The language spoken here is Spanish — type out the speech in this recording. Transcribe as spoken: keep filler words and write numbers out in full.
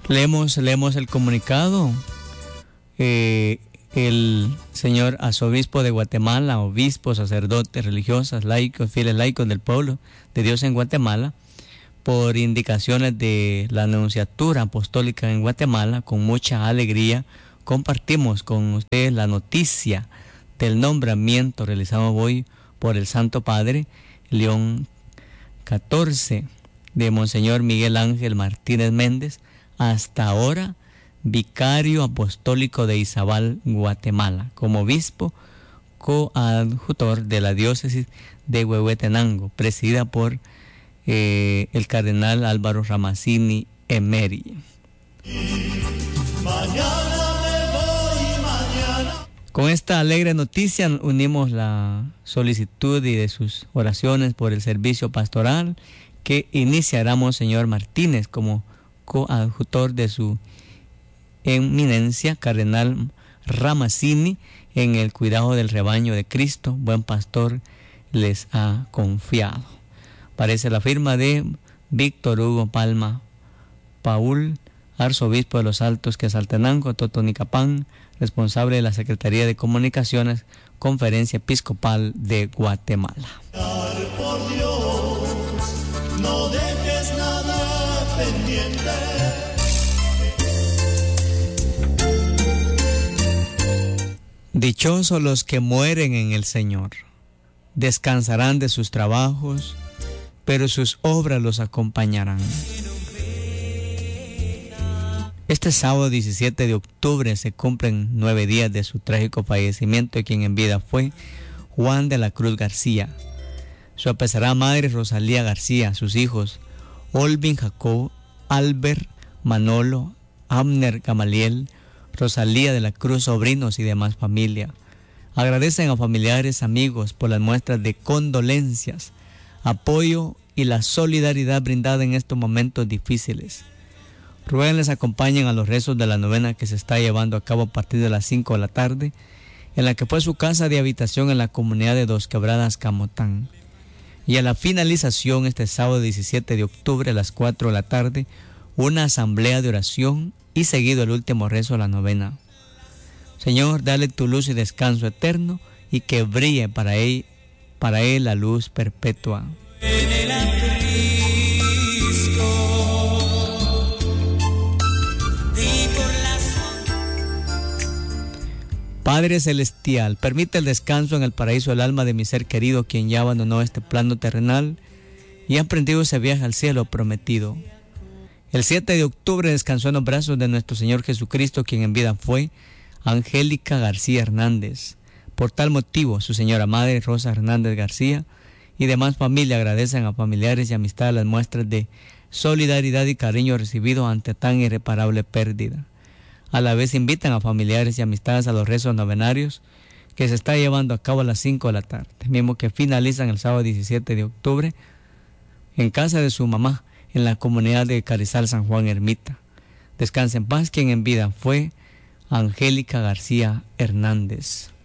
Leemos, leemos el comunicado. Eh, el señor arzobispo de Guatemala, obispos, sacerdotes, religiosas, laicos, fieles laicos del pueblo de Dios en Guatemala, por indicaciones de la Nunciatura Apostólica en Guatemala, con mucha alegría compartimos con ustedes la noticia del nombramiento realizado hoy por el Santo Padre León catorce de Monseñor Miguel Ángel Martínez Méndez, hasta ahora vicario apostólico de Izabal, Guatemala, como obispo coadjutor de la diócesis de Huehuetenango, presidida por eh, el cardenal Álvaro Ramazzini Emery. Con esta alegre noticia unimos la solicitud y de sus oraciones por el servicio pastoral que iniciará Monseñor Martínez como coadjutor de su eminencia cardenal Ramazzini en el cuidado del rebaño de Cristo, buen pastor les ha confiado. Parece la firma de Víctor Hugo Palma Paul, arzobispo de los Altos Quetzaltenango, Totonicapán, responsable de la Secretaría de Comunicaciones, Conferencia Episcopal de Guatemala. Por Dios, no dejes nada pendiente. Dichosos los que mueren en el Señor, descansarán de sus trabajos, pero sus obras los acompañarán. Este sábado diecisiete de octubre se cumplen nueve días de su trágico fallecimiento, y quien en vida fue Juan de la Cruz García. Su apesarada madre Rosalía García, sus hijos Olvin Jacob, Albert, Manolo, Abner Gamaliel, Rosalía de la Cruz, sobrinos y demás familia. Agradecen a familiares, amigos por las muestras de condolencias, apoyo y la solidaridad brindada en estos momentos difíciles. Ruegan les acompañen a los rezos de la novena que se está llevando a cabo a partir de las cinco de la tarde, en la que fue su casa de habitación en la comunidad de Dos Quebradas, Camotán. Y a la finalización, este sábado diecisiete de octubre a las cuatro de la tarde, una asamblea de oración y seguido el último rezo de la novena. Señor, dale tu luz y descanso eterno, y que brille para él, para él la luz perpetua. En el Padre Celestial, permite el descanso en el paraíso del alma de mi ser querido, quien ya abandonó este plano terrenal y ha emprendido ese viaje al cielo prometido. El siete de octubre descansó en los brazos de nuestro Señor Jesucristo, quien en vida fue Angélica García Hernández. Por tal motivo, su señora madre Rosa Hernández García y demás familia agradecen a familiares y amistades las muestras de solidaridad y cariño recibido ante tan irreparable pérdida. A la vez invitan a familiares y amistades a los rezos novenarios que se está llevando a cabo a las cinco de la tarde, mismo que finalizan el sábado diecisiete de octubre en casa de su mamá, en la comunidad de Carizal San Juan Ermita. Descanse en paz quien en vida fue Angélica García Hernández.